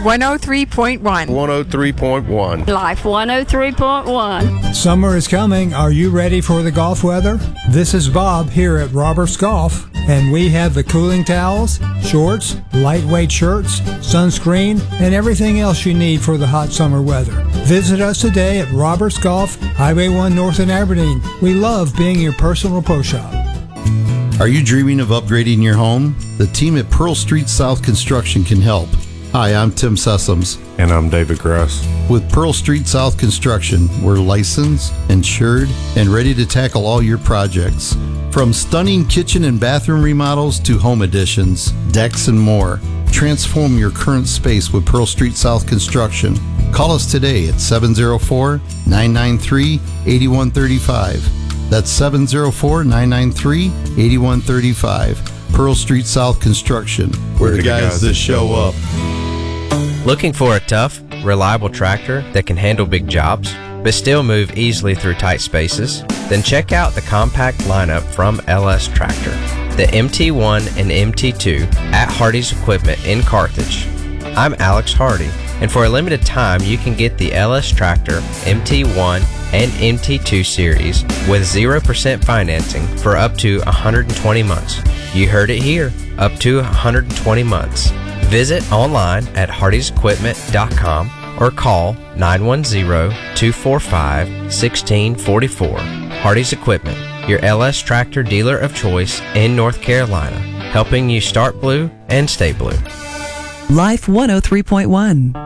103.1. 103.1. Life 103.1. Summer is coming. Are you ready for the golf weather? This is Bob here at Roberts Golf, and we have the cooling towels, shorts, lightweight shirts, sunscreen, and everything else you need for the hot summer weather. Visit us today at Roberts Golf, Highway 1 North in Aberdeen. We love being your personal pro shop. Are you dreaming of upgrading your home? The team at Pearl Street South Construction can help. Hi, I'm Tim Sessoms. And I'm David Grass. With Pearl Street South Construction, we're licensed, insured, and ready to tackle all your projects. From stunning kitchen and bathroom remodels to home additions, decks, and more. Transform your current space with Pearl Street South Construction. Call us today at 704-993-8135. That's 704-993-8135. Pearl Street South Construction. We're the guys that show up. Looking for a tough, reliable tractor that can handle big jobs, but still move easily through tight spaces? Then check out the compact lineup from LS Tractor. The MT1 and MT2 at Hardy's Equipment in Carthage. I'm Alex Hardy, and for a limited time you can get the LS Tractor MT1 and MT2 series with 0% financing for up to 120 months. You heard it here, up to 120 months. Visit online at hardysequipment.com or call 910-245-1644. Hardy's Equipment, your LS Tractor dealer of choice in North Carolina, helping you start blue and stay blue. Life 103.1.